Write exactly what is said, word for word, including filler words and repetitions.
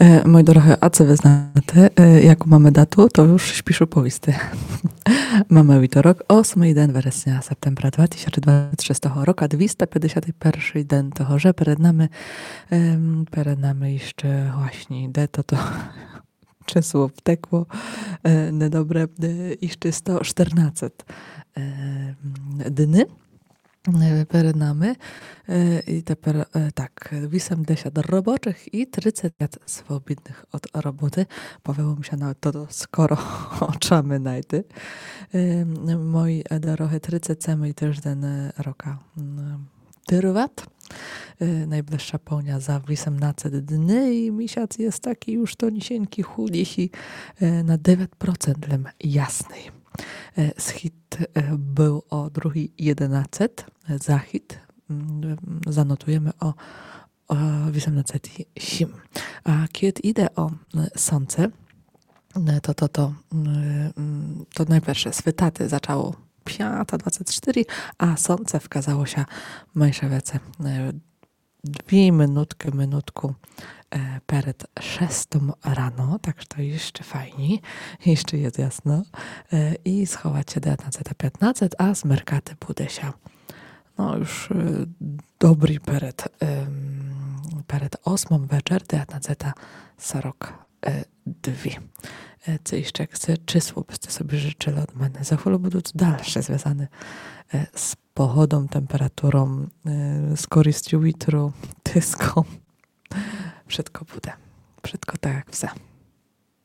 Мой дорогий, а це ви знаєте, яку mamy datu? To już śpisz повісти. Mamy вівторок, восьмий день вересня, септембра дві тисячі двадцять шостого року, dwieście pięćdziesiąty pierwszy день того, że перед нами, перед нами ще właśnie йде то то число втекло недобре, іще сто чотирнадцять дни. Перед нами і тепер так, вісімдесят робочих і тридцять п'ять свободних від роботи. Повело się na to skoro oczamy najty. Moi dorogie, тридцять сьомий тиждень рока trwać. Najbliższa pełnia za osiemnaście dni i miesiąc jest taki już tonisieńki, chudziesi na dziewięć procent jasny. Schit był o drugiej jedenaście, zachit zanotujemy o, o osiemnastej siódmej. A kiedy idę o słońce, to to, to, to najpierw switaty zaczęło piąta dwadzieścia cztery, a słońce wkazało się mniejsze wiece dwie minutki, minutku перед шестом rano, tak że to jeszcze fajnie, jeszcze jest jasno. I schować się dziewiętnasta piętnaście, a z merkaty bude się no już dobry перед перед ósmą wieczór, dziewiętnasta czterdzieści dwa. Co jeszcze chcę, czysło byście sobie życzyli od mnie. Za chwilę będą dalsze związane z pogodą, temperaturą, z korzyścią wiatru, tyską. Wszystko буде. Wszystko tak jak все.